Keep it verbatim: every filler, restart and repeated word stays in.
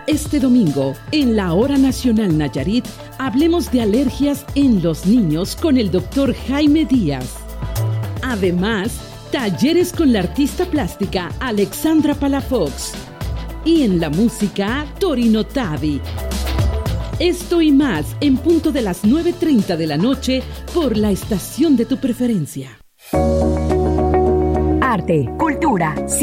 Este domingo, en la Hora Nacional Nayarit, hablemos de alergias en los niños con el doctor Jaime Díaz. Además, talleres con la artista plástica Alexandra Palafox. Y en la música, Torino Tavi. Esto y más en punto de las nueve treinta de la noche por la estación de tu preferencia. Arte, cultura,